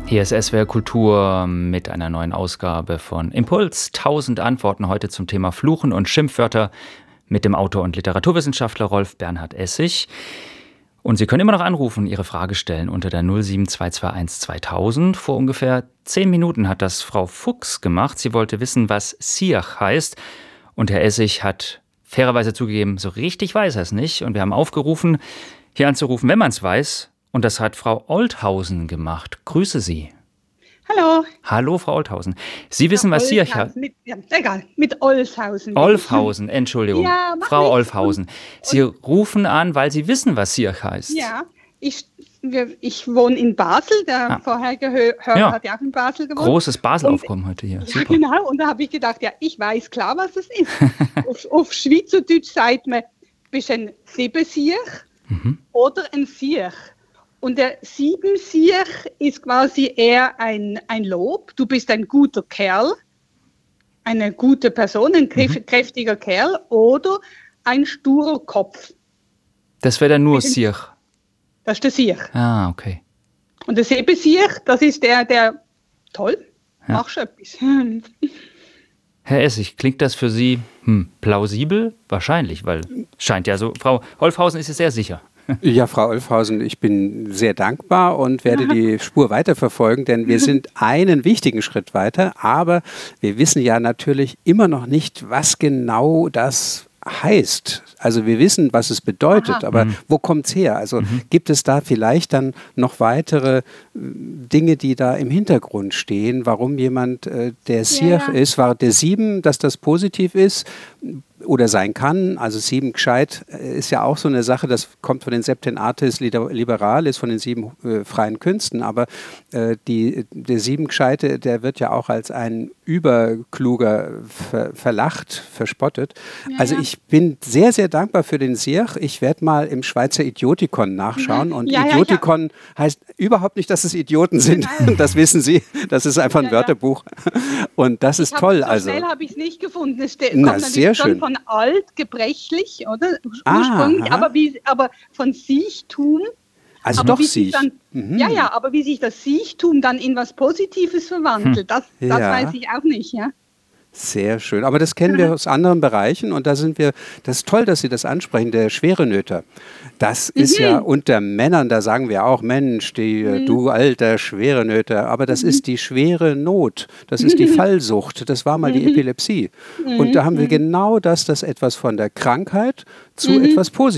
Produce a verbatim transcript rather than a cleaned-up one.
Hier ist S W R Kultur mit einer neuen Ausgabe von Impuls. Tausend Antworten heute zum Thema Fluchen und Schimpfwörter mit dem Autor und Literaturwissenschaftler Rolf Bernhard Essig. Und Sie können immer noch anrufen, Ihre Frage stellen unter der null sieben zwei zwei eins zweitausend. Vor ungefähr zehn Minuten hat das Frau Fuchs gemacht. Sie wollte wissen, was Siach heißt. Und Herr Essig hat fairerweise zugegeben, so richtig weiß er es nicht. Und wir haben aufgerufen, hier anzurufen, wenn man es weiß. Und das hat Frau Olthausen gemacht. Grüße Sie. Hallo. Hallo, Frau Olthausen. Sie wissen, was Siach heißt? Mit, ja, egal, mit Olshausen. Olfhausen, Entschuldigung. Ja, Frau nichts. Olfhausen. Sie rufen an, weil Sie wissen, was Siach heißt. Ja, ich, wir, ich wohne in Basel. Der Ah. vorherige Hö- Hörer Ja. hat ja auch in Basel gewohnt. Großes Baselaufkommen heute hier. Ja, Super. genau. Und da habe ich gedacht, ja, ich weiß klar, was es ist. auf, auf Schweizerdeutsch sagt man, du bist ein Siebensiech Mhm. oder ein Siech. Und der Siebensiech ist quasi eher ein, ein Lob. Du bist ein guter Kerl, eine gute Person, ein kräf- Mhm. kräftiger Kerl oder ein sturer Kopf. Das wäre dann nur Siach. Das ist der Siech. Ah, okay. Und der Siebensiech, das ist der, der, toll, Ja. machst du etwas. Herr Essig, klingt das für Sie hm, plausibel? Wahrscheinlich, weil scheint ja so. Frau Olfhausen ist es sehr sicher. Ja, Frau Olfhausen, ich bin sehr dankbar und werde die Spur weiterverfolgen, denn wir sind einen wichtigen Schritt weiter, aber wir wissen ja natürlich immer noch nicht, was genau das heißt. Also wir wissen, was es bedeutet, Aha. aber Mhm. wo kommt es her? Also Mhm. gibt es da vielleicht dann noch weitere äh, Dinge, die da im Hintergrund stehen, warum jemand äh, der Siech ja. ist, war der Sieben, dass das positiv ist oder sein kann, also sieben gescheit äh, ist ja auch so eine Sache, das kommt von den Septen Artes Liber- Liberalis, von den sieben äh, freien Künsten, aber äh, die, der sieben gescheite, der wird ja auch als ein überkluger ver, verlacht, verspottet. Ja, also ja. ich bin sehr, sehr dankbar für den Siech. Ich werde mal im Schweizer Idiotikon nachschauen und Ja, ja, Idiotikon heißt überhaupt nicht, dass es Idioten sind, Nein. das wissen Sie, das ist einfach ein Ja, ja. Wörterbuch und das ist Ich hab- toll. So also. schnell habe ich es nicht gefunden. Es ste- Na, kommt sehr natürlich schon schön. von alt, gebrechlich, oder? Ah, Ursprünglich, aha. aber, wie, aber von Siechtum. Also aber doch wie sich Siech. dann, Mhm. Ja, ja, aber wie sich das Siechtum dann in was Positives verwandelt, das, das Ja. weiß ich auch nicht, ja. Sehr schön. Aber das kennen wir aus anderen Bereichen und da sind wir, das ist toll, dass Sie das ansprechen, der Schwerenöter. Das ist ja unter Männern, da sagen wir auch, Mensch, die, du alter Schwerenöter, aber das ist die schwere Not, das ist die Fallsucht, das war mal die Epilepsie. Und da haben wir genau das, dass etwas von der Krankheit zu etwas Positivem